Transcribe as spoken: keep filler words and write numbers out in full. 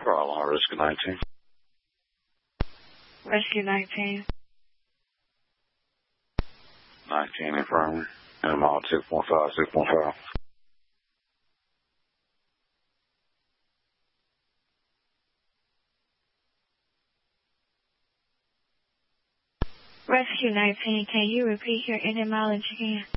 Problem on Rescue nineteen. Rescue nineteen. nineteen infirmary. M R six one five, six one five. Rescue nineteen, can you repeat your etymology again?